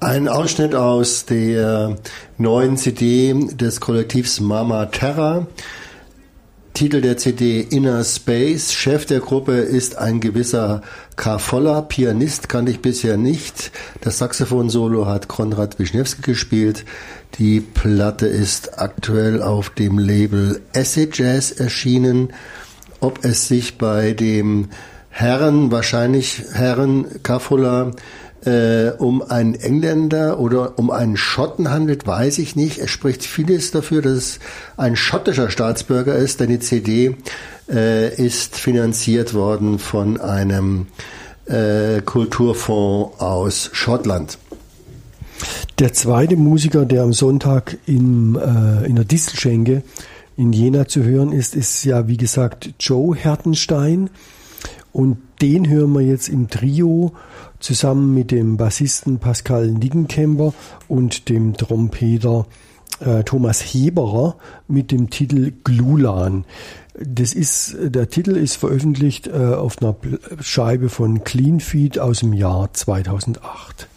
Ein Ausschnitt aus der neuen CD des Kollektivs Mama Terra. Titel der CD Inner Space. Chef der Gruppe ist ein gewisser K. Voller. Pianist kannte ich bisher nicht. Das Saxophon-Solo hat Konrad Wischnewski gespielt. Die Platte ist aktuell auf dem Label Acid Jazz erschienen. Ob es sich bei dem wahrscheinlich Herren K. Voller, um einen Engländer oder um einen Schotten handelt, weiß ich nicht. Es spricht vieles dafür, dass es ein schottischer Staatsbürger ist, denn die CD ist finanziert worden von einem Kulturfonds aus Schottland. Der zweite Musiker, der am Sonntag in der Distelschenke in Jena zu hören ist ja, wie gesagt, Joe Hertenstein. Und den hören wir jetzt im Trio zusammen mit dem Bassisten Pascal Nickenkemper und dem Trompeter Thomas Heberer mit dem Titel Glulan. Der Titel ist veröffentlicht auf einer Scheibe von Clean Feed aus dem Jahr 2008.